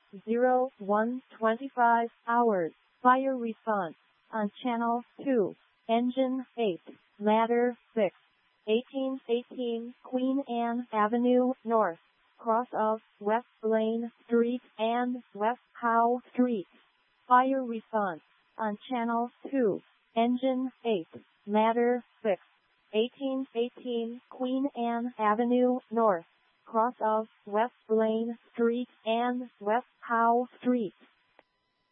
0125 hours. Fire response on Channel 2. Engine 8, Ladder 6, 1818 Queen Anne Avenue North, cross of West Blaine Street and West Howe Street. Fire response on Channel 2. Engine 8, Ladder 6, 1818 Queen Anne Avenue North, cross of West Blaine Street and West Howe Street.